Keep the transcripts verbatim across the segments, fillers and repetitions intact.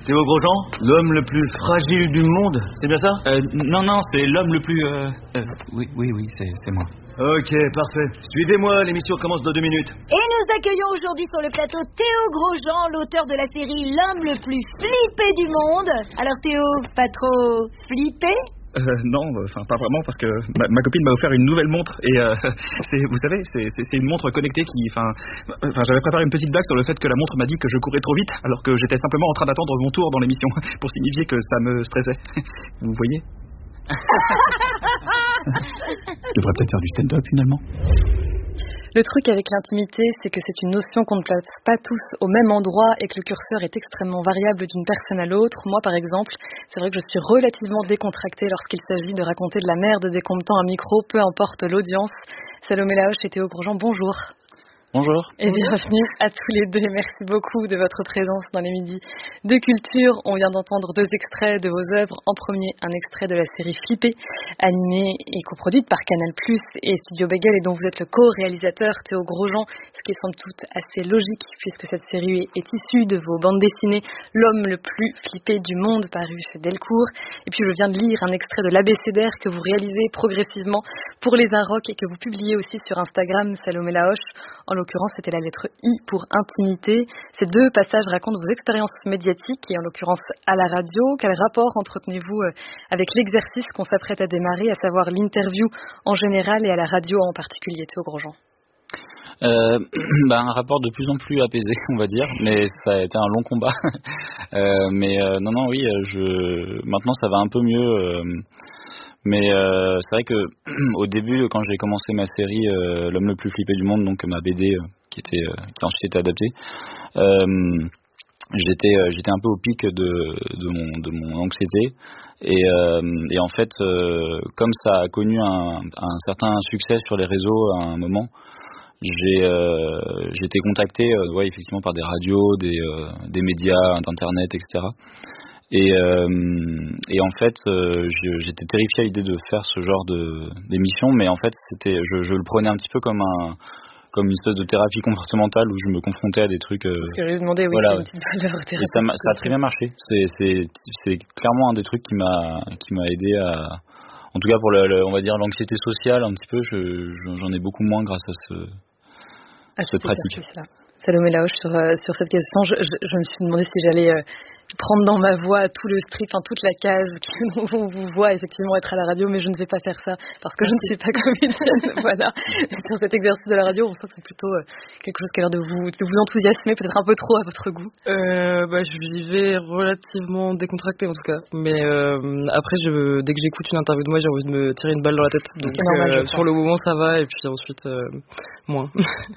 Théo Grosjean, l'homme le plus fragile du monde, c'est bien ça? Euh, non, non, c'est l'homme le plus... Euh, euh, oui, oui, oui, c'est, c'est moi. Ok, parfait. Suivez-moi, l'émission commence dans deux minutes. Et nous accueillons aujourd'hui sur le plateau Théo Grosjean, l'auteur de la série L'homme le plus flippé du monde. Alors Théo, pas trop flippé? Euh, non, enfin pas vraiment parce que ma, ma copine m'a offert une nouvelle montre et euh, c'est, vous savez, c'est, c'est, c'est une montre connectée qui, enfin, enfin, j'avais préparé une petite blague sur le fait que la montre m'a dit que je courais trop vite alors que j'étais simplement en train d'attendre mon tour dans l'émission pour signifier que ça me stressait. Vous voyez? Je devrais peut-être faire du stand-up finalement. Le truc avec l'intimité, c'est que c'est une notion qu'on ne place pas tous au même endroit et que le curseur est extrêmement variable d'une personne à l'autre. Moi, par exemple, c'est vrai que je suis relativement décontractée lorsqu'il s'agit de raconter de la merde dès qu'on me tend un micro, peu importe l'audience. Salomé Lahoche et Théo Grosjean, bonjour. Bonjour. Et bienvenue à tous les deux. Merci beaucoup de votre présence dans les midis de culture. On vient d'entendre deux extraits de vos œuvres. En premier, un extrait de la série Flippé, animée et coproduite par Canal plus et Studio Bagel, et dont vous êtes le co-réalisateur, Théo Grosjean, ce qui est sans doute assez logique puisque cette série est issue de vos bandes dessinées L'homme le plus flippé du monde, paru chez Delcourt. Et puis je viens de lire un extrait de l'abécédaire que vous réalisez progressivement pour les Inrocks et que vous publiez aussi sur Instagram, Salomé Lahoche. En l'occurrence, c'était la lettre I pour intimité. Ces deux passages racontent vos expériences médiatiques et en l'occurrence à la radio. Quel rapport entretenez-vous avec l'exercice qu'on s'apprête à démarrer, à savoir l'interview en général et à la radio en particulier, Théo Grosjean? Euh, bah, un rapport de plus en plus apaisé, on va dire, mais ça a été un long combat. euh, mais euh, non, non, oui, je maintenant ça va un peu mieux. Euh, mais euh, c'est vrai que au début, quand j'ai commencé ma série euh, L'homme le plus flippé du monde, donc ma B D euh, qui était euh, qui ensuite été adaptée, euh, j'étais euh, j'étais un peu au pic de de mon de mon anxiété. Et, euh, et en fait, euh, comme ça a connu un, un certain succès sur les réseaux à un moment, j'ai euh, j'ai été contacté euh, ouais, effectivement par des radios, des, euh, des médias, d'internet, et cetera. Et, euh, et en fait, euh, j'étais terrifié à l'idée de faire ce genre de d'émission, mais en fait, c'était, je, je le prenais un petit peu comme un comme une espèce de thérapie comportementale où je me confrontais à des trucs. Euh, Parce que je lui ai demandé, oui, voilà, une petite valeur et ça, m'a, ça a très bien marché. C'est, c'est, c'est clairement un des trucs qui m'a qui m'a aidé à, en tout cas pour le, le, on va dire l'anxiété sociale un petit peu. Je, j'en ai beaucoup moins grâce à ce à cette pratique. Salomé Lahoche, sur, euh, sur cette question, je, je, je me suis demandé si j'allais euh, prendre dans ma voix tout le strict, enfin toute la case qu'on vous voit effectivement être à la radio, mais je ne vais pas faire ça parce que je ne suis pas comédienne. Voilà. Sur cet exercice de la radio, on sent que c'est plutôt euh, quelque chose qui a l'air de vous, de vous enthousiasmer, peut-être un peu trop à votre goût. Euh, bah, je vivais relativement décontractée en tout cas, mais euh, après, je, dès que j'écoute une interview de moi, j'ai envie de me tirer une balle dans la tête. Donc normal, euh, sur le moment, ça va, et puis ensuite, euh, moins.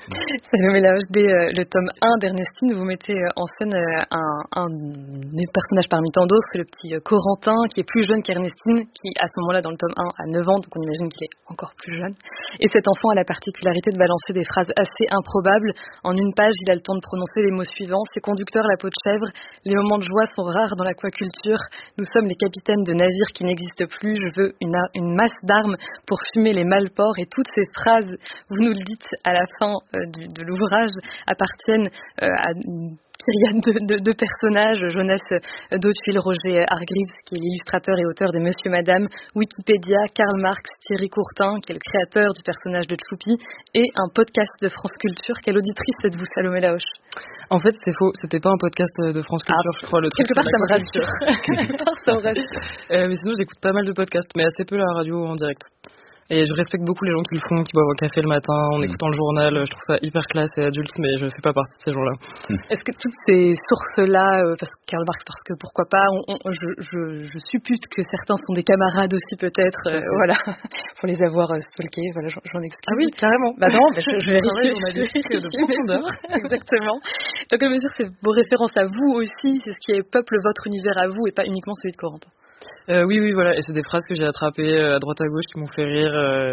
Salomé Lahoche, dès euh, le tome un d'Ernestine, vous mettez en scène euh, un, un des personnages parmi tant d'autres, c'est le petit Corentin qui est plus jeune qu'Ernestine, qui à ce moment-là dans le tome un a neuf ans, donc on imagine qu'il est encore plus jeune. Et cet enfant a la particularité de balancer des phrases assez improbables. En une page, il a le temps de prononcer les mots suivants: c'est conducteur la peau de chèvre, les moments de joie sont rares dans l'aquaculture, nous sommes les capitaines de navires qui n'existent plus, je veux une, une masse d'armes pour fumer les malports. Et toutes ces phrases, vous nous le dites à la fin euh, du, de l'ouvrage, appartiennent euh, à une myriade de, de, de personnages: Jonas Dautuil, Roger Hargreaves, qui est l'illustrateur et auteur des Monsieur Madame, Wikipédia, Karl Marx, Thierry Courtin, qui est le créateur du personnage de Choupi, et un podcast de France Culture. Quelle auditrice êtes-vous, Salomé Lahoche? En fait, c'est faux. C'était pas un podcast de France Culture, ah, je crois. Le truc, quelque part, ça me rassure. Quelque part, ça me rassure. Euh, mais sinon, j'écoute pas mal de podcasts, mais assez peu la radio en direct. Et je respecte beaucoup les gens qui le font, qui boivent un café le matin en mmh. écoutant le journal. Je trouve ça hyper classe et adulte, mais je fais pas partie de ces gens-là. Mmh. Est-ce que toutes ces sources-là, euh, parce que Karl Marx, parce que pourquoi pas, on, on, je, je, je suppute que certains sont des camarades aussi peut-être, euh, voilà, pour les avoir euh, stalkés, voilà, j'en, j'en excuse. Ah oui, carrément. Bah non, bah je, je vérifie. On a des trucs de profondeur. Exactement. Donc à mesure, c'est vos références à vous aussi, c'est ce qui peuple votre univers à vous et pas uniquement celui de Corentin. Euh, oui, oui, voilà, et c'est des phrases que j'ai attrapées à droite à gauche qui m'ont fait rire euh,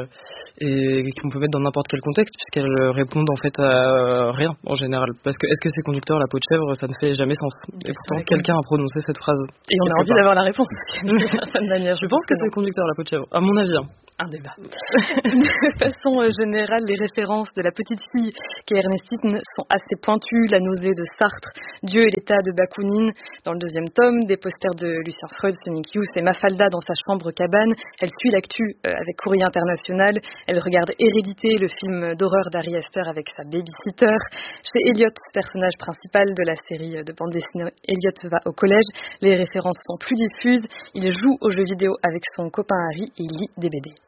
et qu'on peut mettre dans n'importe quel contexte puisqu'elles répondent en fait à euh, rien en général. Parce que est-ce que c'est conducteur la peau de chèvre, ça ne fait jamais sens. Et pourtant quelqu'un a prononcé cette phrase. Et on a envie part. d'avoir la réponse d'une certaine manière. Je pense que c'est conducteur la peau de chèvre, à mon avis. Hein. un débat. De façon générale, les références de la petite fille qu'est Ernestine sont assez pointues. La nausée de Sartre, Dieu et l'état de Bakounine dans le deuxième tome, des posters de Lucien Freud, Sonic Youth et Mafalda dans sa chambre cabane. Elle suit l'actu avec Courrier International. Elle regarde Hérédité, le film d'horreur d'Ari Aster avec sa babysitter. Chez Elliot, personnage principal de la série de bande dessinée Elliot va au collège, les références sont plus diffuses. Il joue aux jeux vidéo avec son copain Harry et il lit des B D.